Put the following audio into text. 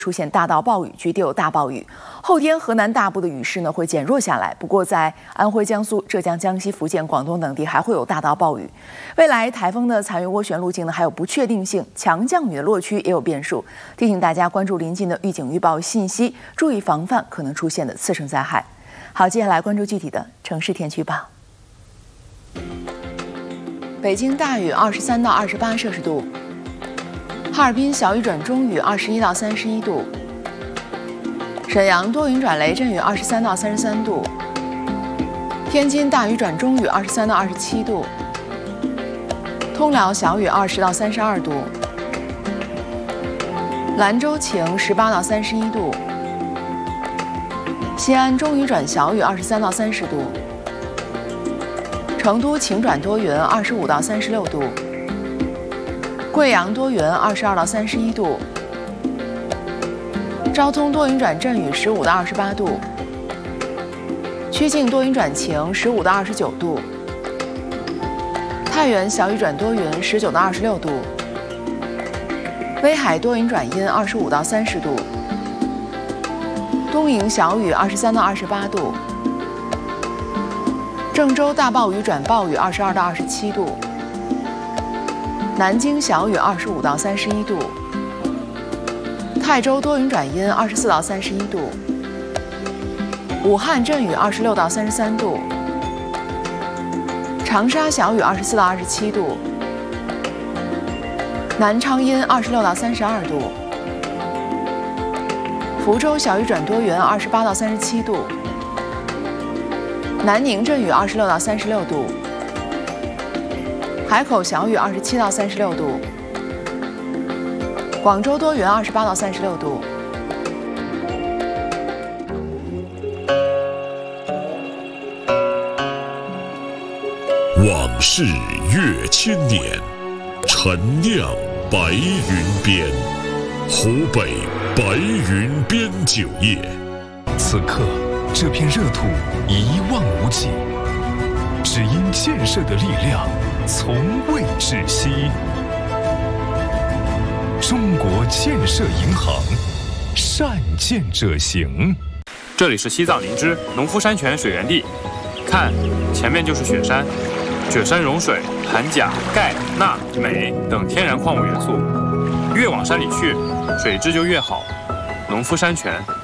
出现大到暴雨，局地有大暴雨。后天河南大部的雨势呢会减弱下来，不过在安徽、江苏、浙江、江西、福建、广东等地还会有大到暴雨。未来台风的残余涡旋路径呢还有不确定性，强降雨的落区也有变数。提醒大家关注临近的预警预报信息，注意防范可能出现的次生灾害。好，接下来关注具体的城市天气预报。北京大雨23到28摄氏度。哈尔滨小雨转中雨21到31度，沈阳多云转雷阵雨23到33度，天津大雨转中雨23到27度，通辽小雨20到32度，兰州晴18到31度，西安中雨转小雨23到30度，成都晴转多云25到36度。贵阳多云22到31度，昭通多云转阵雨15到28度，曲靖多云转晴15到29度，太原小雨转多云19到26度，威海多云转阴25到30度，东营小雨23到28度，郑州大暴雨转暴雨22到27度。南京小雨25到31度，泰州多云转阴24到31度，武汉阵雨26到33度，长沙小雨24到27度，南昌阴26到32度，福州小雨转多云28到37度，南宁阵雨26到36度。海口小雨27到36度，广州多云28到36度。 往事越千年，陈酿白云边，湖北白云边酒业。 此刻，这片热土一望无际，只因建设的力量从未窒息。中国建设银行，善建者行。 这里是西藏林芝农夫山泉水源地，看，前面就是雪山。雪山融水含钾、钙、钠、镁等天然矿物元素，越往山里去，水质就越好。农夫山泉。